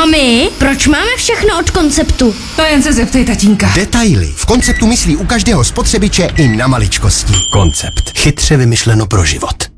Mami, proč máme všechno od Konceptu? To jen se zeptej tatínka. Detaily. V Konceptu myslí u každého spotřebiče i na maličkosti. Koncept. Chytře vymyšleno pro život.